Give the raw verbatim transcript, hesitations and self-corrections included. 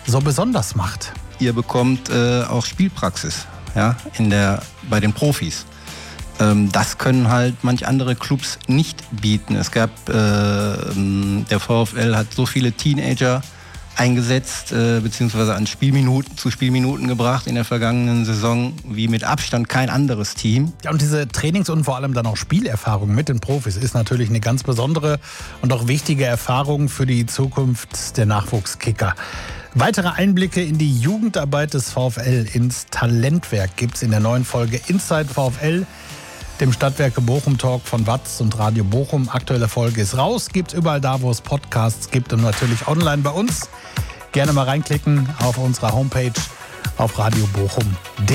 so besonders macht. Ihr bekommt äh, auch Spielpraxis, ja, in der, bei den Profis. Ähm, das können halt manch andere Clubs nicht bieten. Es gab, äh, der VfL hat so viele Teenager eingesetzt, äh, beziehungsweise an Spielminuten, zu Spielminuten gebracht in der vergangenen Saison, wie mit Abstand kein anderes Team. Ja, und diese Trainings- und vor allem dann auch Spielerfahrung mit den Profis ist natürlich eine ganz besondere und auch wichtige Erfahrung für die Zukunft der Nachwuchskicker. Weitere Einblicke in die Jugendarbeit des VfL, ins Talentwerk, gibt's in der neuen Folge Inside VfL, dem Stadtwerke Bochum Talk von Watz und Radio Bochum. Aktuelle Folge ist raus, gibt's überall da, wo es Podcasts gibt und natürlich online bei uns. Gerne mal reinklicken auf unserer Homepage auf radiobochum punkt de.